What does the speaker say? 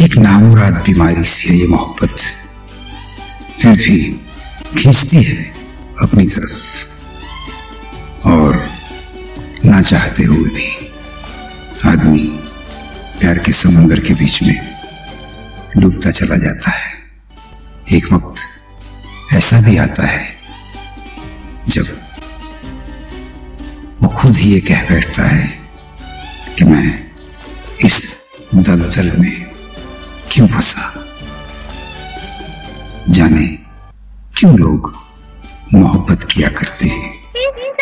एक नामुराद बीमारी सी है ये मोहब्बत, फिर भी खींचती है अपनी तरफ। और ना चाहते हुए भी आदमी प्यार के समुंदर के बीच में डूबता चला जाता है। एक वक्त ऐसा भी आता है जब वो खुद ही ये कह बैठता है कि मैं इस दलदल में क्यों फंसा। जाने क्यों लोग मोहब्बत किया करते हैं।